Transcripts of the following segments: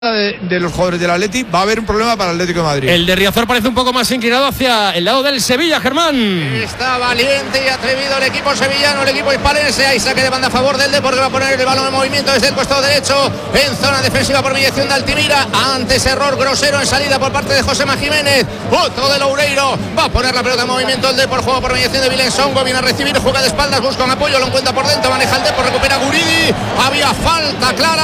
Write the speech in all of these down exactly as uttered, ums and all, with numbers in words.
De, de los jugadores del Atleti, va a haber un problema para el Atlético de Madrid. El de Riazor parece un poco más inclinado hacia el lado del Sevilla, Germán. Está valiente y atrevido el equipo sevillano, el equipo hispalense. Hay saque de banda a favor del Depor, que va a poner el balón en movimiento desde el costado derecho en zona defensiva por mediación de Altimira. Antes error grosero en salida por parte de Josema Jiménez. Otro de Loureiro. Va a poner la pelota en movimiento el Depor. Juego por mediación de Vilén Songo. Viene a recibir, juega de espaldas, busca un apoyo, lo encuentra por dentro, maneja el Depor, recupera Guridi. Había falta clara.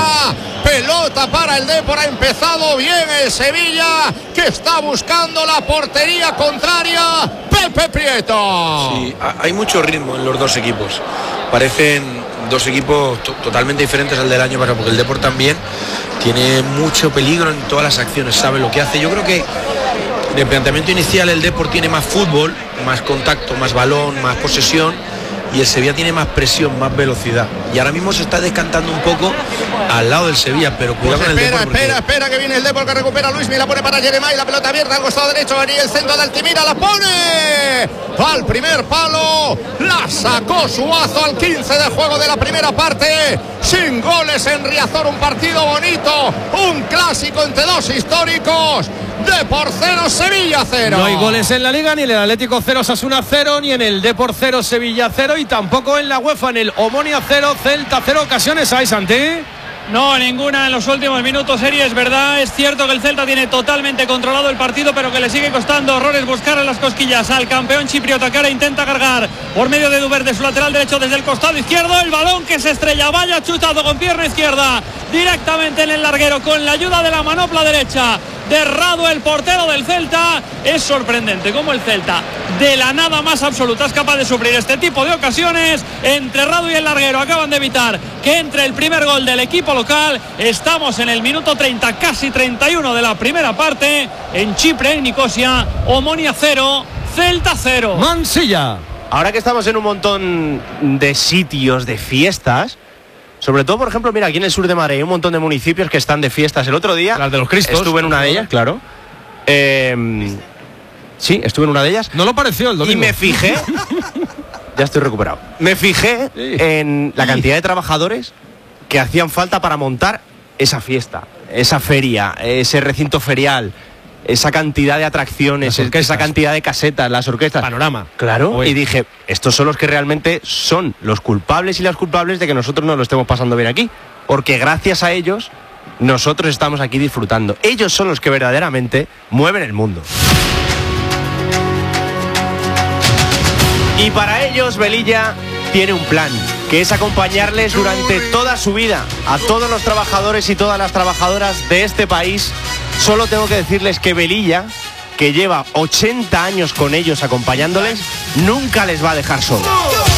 Pelota para el Depor. Ha empezado bien el Sevilla, que está buscando la portería contraria. Pepe Prieto. Sí, hay mucho ritmo en los dos equipos. Parecen dos equipos to- totalmente diferentes al del año pasado, porque el Depor también tiene mucho peligro en todas las acciones, sabe lo que hace. Yo creo que en el planteamiento inicial el Depor tiene más fútbol, más contacto, más balón, más posesión, y el Sevilla tiene más presión, más velocidad. Y ahora mismo se está descantando un poco al lado del Sevilla, pero cuidado Pues con el espera, Depor. espera, Porque... espera que viene el Depor, que recupera a Luismi, la pone para Jeremai, la pelota abierta al costado derecho, venía el centro de Altimira, la pone al primer palo, la sacó Suazo al quince de juego de la primera parte, sin goles en Riazor, un partido bonito, un clásico entre dos históricos. Depor cero, Sevilla cero. No hay goles en la Liga, ni en el Atlético cero, Osasuna cero, ni en el Depor cero, Sevilla cero, y tampoco en la UEFA, en el Omonia cero, Celta cero. Ocasiones hay, Santi. No, ninguna en los últimos minutos, Eri, es verdad. Es cierto que el Celta tiene totalmente controlado el partido, pero que le sigue costando horrores buscar en las cosquillas al campeón chipriota, que ahora intenta cargar por medio de Dubert de su lateral derecho desde el costado izquierdo. El balón que se estrella, vaya chutado con pierna izquierda directamente en el larguero con la ayuda de la manopla derecha de Radu, el portero del Celta. Es sorprendente cómo el Celta, de la nada más absoluta, es capaz de sufrir este tipo de ocasiones. Entre Radu y el larguero acaban de evitar que entre el primer gol del equipo local. Estamos en el minuto treinta, casi treinta y uno de la primera parte. En Chipre, en Nicosia, Omonia cero, Celta cero. Mansilla. Ahora que estamos en un montón de sitios de fiestas, sobre todo, por ejemplo, mira, aquí en el sur de Madrid hay un montón de municipios que están de fiestas. El otro día Las de los Cristos. estuve en una de ellas, claro. Eh, sí, estuve en una de ellas. No lo pareció el domingo. Y me fijé, ya estoy recuperado, me fijé Sí. en la cantidad de trabajadores que hacían falta para montar esa fiesta, esa feria, ese recinto ferial, esa cantidad de atracciones, Las orquestas. esa cantidad de casetas, las orquestas. Panorama. Claro, Oye. y dije, estos son los que realmente son los culpables y las culpables de que nosotros no lo estemos pasando bien aquí. Porque gracias a ellos, nosotros estamos aquí disfrutando. Ellos son los que verdaderamente mueven el mundo. Y para ellos, Velilla tiene un plan, que es acompañarles durante toda su vida a todos los trabajadores y todas las trabajadoras de este país. Solo tengo que decirles que Velilla, que lleva ochenta años con ellos acompañándoles, nunca les va a dejar solos.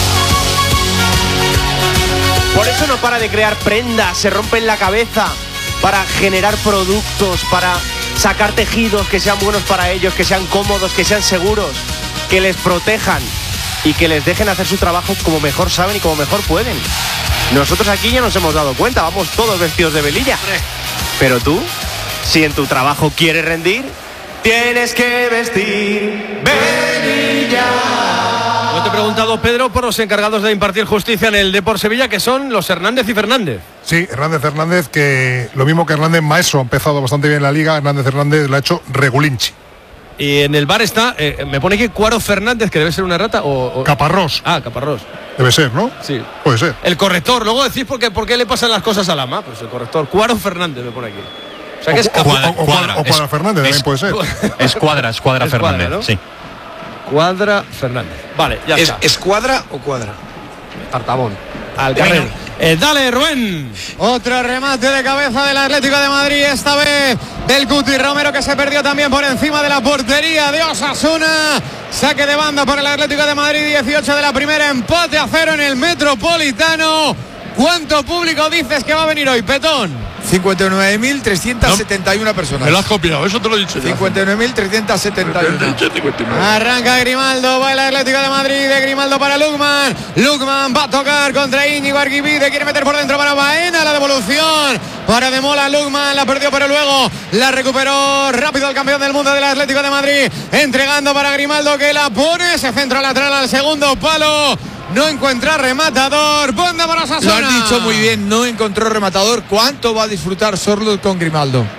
Por eso no para de crear prendas, se rompen la cabeza para generar productos, para sacar tejidos que sean buenos para ellos, que sean cómodos, que sean seguros, que les protejan y que les dejen hacer su trabajo como mejor saben y como mejor pueden. Nosotros aquí ya nos hemos dado cuenta, vamos todos vestidos de Velilla. Pero tú, si en tu trabajo quieres rendir, tienes que vestir Velilla. Yo te he preguntado, Pedro, por los encargados de impartir justicia en el Depor Sevilla, que son los Hernández y Fernández. Sí, Hernández Hernández, que lo mismo que Hernández Maeso ha empezado bastante bien la liga, Hernández Hernández lo ha hecho regulinchi. Y en el bar está, eh, me pone aquí Cuaro Fernández, que debe ser una rata, o... o... Caparrós. Ah, Caparrós. Debe ser, ¿no? Sí. Puede ser. El corrector, luego decís por qué, por qué le pasan las cosas a Lama. Pues el corrector, Cuaro Fernández me pone aquí. O sea que es O, Capu- o- o- o Cuadra, o Cuadra es- Fernández, es- también puede ser. Escuadra, Escuadra Es Fernández, Cuadra, ¿no? sí. Cuadra Fernández. Vale, ya ¿Es está. escuadra o cuadra? Tartabón. Al carrero. Eh, dale, Rubén. Otro remate de cabeza del Atlético de Madrid, esta vez del Cuti Romero, que se perdió también por encima de la portería de Osasuna. Saque de banda por el Atlético de Madrid, dieciocho de la primera, empate a cero en el Metropolitano. ¿Cuánto público dices que va a venir hoy, Petón? cincuenta y nueve mil trescientas setenta y una personas. Me lo has copiado, eso te lo he dicho ya. cincuenta y nueve mil trescientas setenta y uno. Arranca Grimaldo, va el Atlético de Madrid, de Grimaldo para Lukman. Lukman va a tocar contra Íñigo Arguibide, quiere meter por dentro para Baena, la devolución para Demola. Lukman la perdió, pero luego la recuperó rápido el campeón del mundo del Atlético de Madrid, entregando para Grimaldo, que la pone, ese centro lateral al segundo palo. no encuentra rematador. Banda para Lo Osasuna. has dicho muy bien, no encontró rematador. ¿Cuánto va a disfrutar Sorloth con Grimaldo?